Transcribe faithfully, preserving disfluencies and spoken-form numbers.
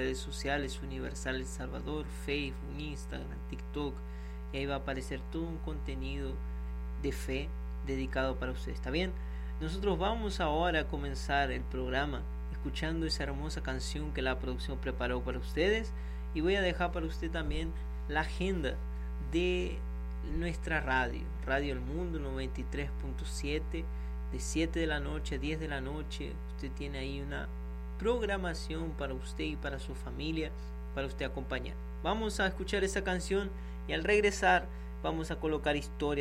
redes sociales, Universal El Salvador, Facebook, Instagram, TikTok, y ahí va a aparecer todo un contenido de fe dedicado para usted. ¿Está bien? Nosotros vamos ahora a comenzar el programa escuchando esa hermosa canción que la producción preparó para ustedes, y voy a dejar para usted también la agenda de nuestra radio, Radio El Mundo noventa y tres punto siete, de siete de la noche a diez de la noche. Usted tiene ahí una programación para usted y para su familia, para usted acompañar. Vamos a escuchar esa canción y al regresar vamos a colocar historias